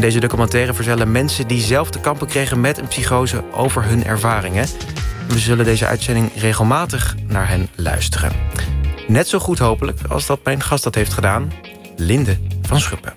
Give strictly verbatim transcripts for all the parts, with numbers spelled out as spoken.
deze documentaire vertellen mensen die zelf te kampen kregen met een psychose over hun ervaringen. We zullen deze uitzending regelmatig naar hen luisteren. Net zo goed hopelijk als dat mijn gast dat heeft gedaan, Linde van Schuppen.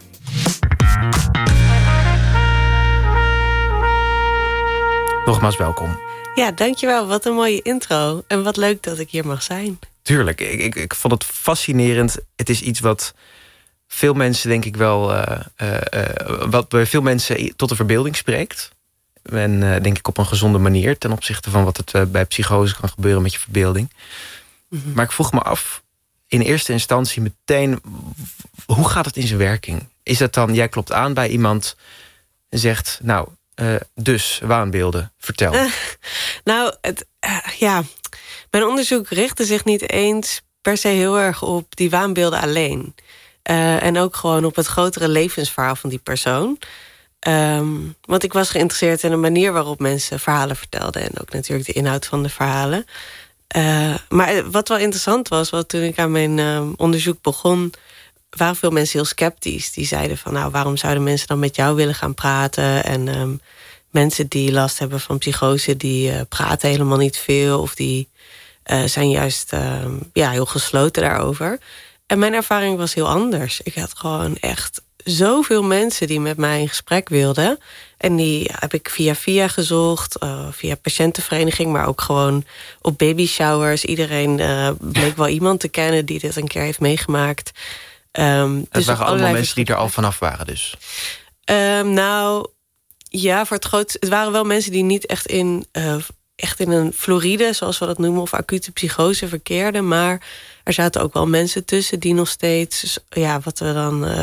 Nogmaals welkom. Ja, dankjewel. Wat een mooie intro. En wat leuk dat ik hier mag zijn. Tuurlijk, ik, ik, ik vond het fascinerend. Het is iets wat veel mensen, denk ik wel, uh, uh, uh, wat bij veel mensen tot de verbeelding spreekt. En uh, denk ik op een gezonde manier ten opzichte van wat het uh, bij psychose kan gebeuren met je verbeelding. Mm-hmm. Maar ik vroeg me af, in eerste instantie meteen, hoe gaat het in zijn werking? Is dat dan, jij klopt aan bij iemand en zegt, nou, uh, dus waanbeelden, vertel. Uh, nou, het, uh, ja, mijn onderzoek richtte zich niet eens per se heel erg op die waanbeelden alleen. Uh, en ook gewoon op het grotere levensverhaal van die persoon. Um, want ik was geïnteresseerd in de manier waarop mensen verhalen vertelden. En ook natuurlijk de inhoud van de verhalen. Uh, maar wat wel interessant was, want toen ik aan mijn uh, onderzoek begon, waren veel mensen heel sceptisch. Die zeiden van, nou, waarom zouden mensen dan met jou willen gaan praten? En um, mensen die last hebben van psychose, die uh, praten helemaal niet veel. Of die uh, zijn juist uh, ja, heel gesloten daarover. En mijn ervaring was heel anders. Ik had gewoon echt zoveel mensen die met mij in gesprek wilden. En die heb ik via via gezocht, uh, via patiëntenvereniging, maar ook gewoon op baby showers. Iedereen uh, bleek wel iemand te kennen die dit een keer heeft meegemaakt. Um, het dus waren allemaal mensen die er al vanaf waren dus? Um, nou, ja, voor het grootste. Het waren wel mensen die niet echt in, uh, echt in een floride, zoals we dat noemen, of acute psychose verkeerden. Maar er zaten ook wel mensen tussen die nog steeds, ja, wat we dan uh,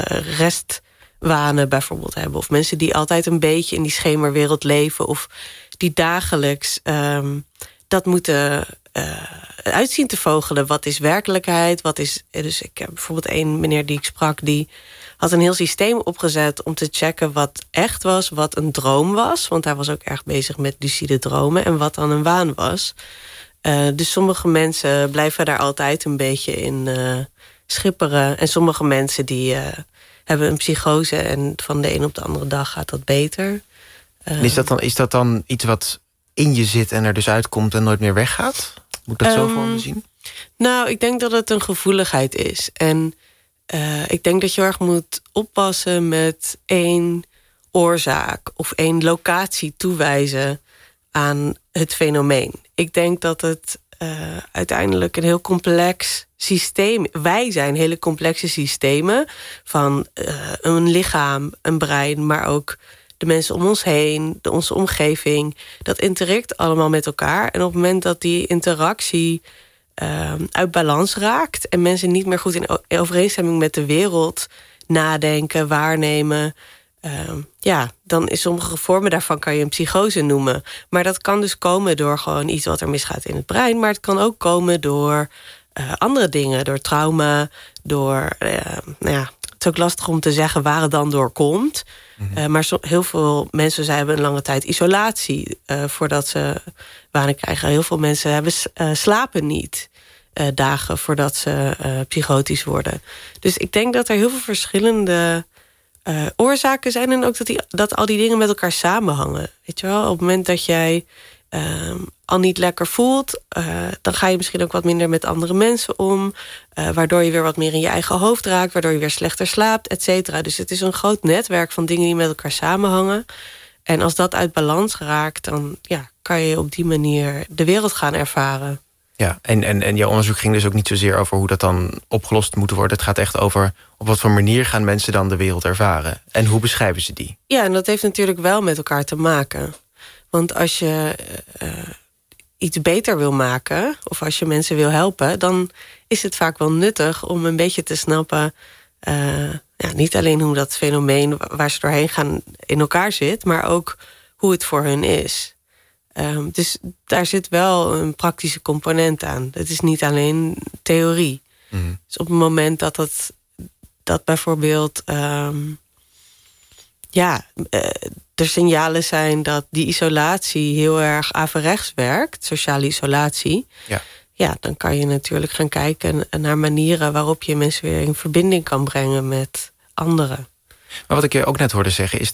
restwanen bijvoorbeeld hebben. Of mensen die altijd een beetje in die schemerwereld leven. Of die dagelijks um, dat moeten uh, uitzien te vogelen. Wat is werkelijkheid? Wat is. Dus ik heb bijvoorbeeld één meneer die ik sprak, die had een heel systeem opgezet om te checken wat echt was, wat een droom was. Want hij was ook erg bezig met lucide dromen en wat dan een waan was. Uh, dus sommige mensen blijven daar altijd een beetje in uh, schipperen. En sommige mensen die uh, hebben een psychose en van de een op de andere dag gaat dat beter. Uh, is, dat dan, is dat dan iets wat in je zit en er dus uitkomt en nooit meer weggaat? Moet ik dat um, zo voor me zien? Nou, ik denk dat het een gevoeligheid is. En uh, ik denk dat je erg moet oppassen met één oorzaak of één locatie toewijzen aan het fenomeen. Ik denk dat het uh, uiteindelijk een heel complex systeem. Wij zijn hele complexe systemen van uh, een lichaam, een brein, maar ook de mensen om ons heen, de, onze omgeving. Dat interacteert allemaal met elkaar. En op het moment dat die interactie uh, uit balans raakt en mensen niet meer goed in overeenstemming met de wereld nadenken, waarnemen, Uh, ja, dan is sommige vormen daarvan kan je een psychose noemen. Maar dat kan dus komen door gewoon iets wat er misgaat in het brein. Maar het kan ook komen door uh, andere dingen. Door trauma, door Uh, nou ja, het is ook lastig om te zeggen waar het dan door komt. Mm-hmm. Uh, maar so, heel veel mensen zij hebben een lange tijd isolatie uh, voordat ze wanen krijgen. Heel veel mensen hebben uh, slapen niet uh, dagen voordat ze uh, psychotisch worden. Dus ik denk dat er heel veel verschillende Uh, oorzaken zijn en ook dat, die, dat al die dingen met elkaar samenhangen. Weet je wel, op het moment dat jij uh, al niet lekker voelt, uh, dan ga je misschien ook wat minder met andere mensen om, uh, waardoor je weer wat meer in je eigen hoofd raakt, waardoor je weer slechter slaapt, et cetera. Dus het is een groot netwerk van dingen die met elkaar samenhangen. En als dat uit balans raakt, dan ja, kan je op die manier de wereld gaan ervaren. Ja, en, en, en jouw onderzoek ging dus ook niet zozeer over hoe dat dan opgelost moet worden. Het gaat echt over op wat voor manier gaan mensen dan de wereld ervaren. En hoe beschrijven ze die? Ja, en dat heeft natuurlijk wel met elkaar te maken. Want als je uh, iets beter wil maken, of als je mensen wil helpen, dan is het vaak wel nuttig om een beetje te snappen, Uh, ja, niet alleen hoe dat fenomeen waar ze doorheen gaan in elkaar zit, maar ook hoe het voor hun is. Um, dus daar zit wel een praktische component aan. Het is niet alleen theorie. Mm-hmm. Dus op het moment dat dat, dat bijvoorbeeld Um, ja, uh, er signalen zijn dat die isolatie heel erg averechts werkt, sociale isolatie, ja. Ja, dan kan je natuurlijk gaan kijken naar manieren waarop je mensen weer in verbinding kan brengen met anderen. Maar wat ik je ook net hoorde zeggen is,